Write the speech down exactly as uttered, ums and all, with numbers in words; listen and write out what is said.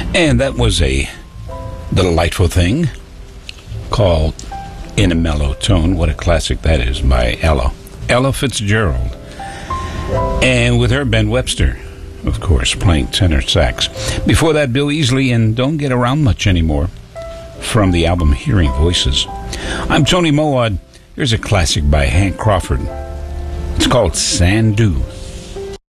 And that was a delightful thing called In a Mellow Tone. What a classic that is by Ella. Ella Fitzgerald. And with her, Ben Webster, of course, playing tenor sax. Before that, Bill Easley and Don't Get Around Much Anymore from the album Hearing Voices. I'm Tony Mowat. Here's a classic by Hank Crawford. It's called Sandu.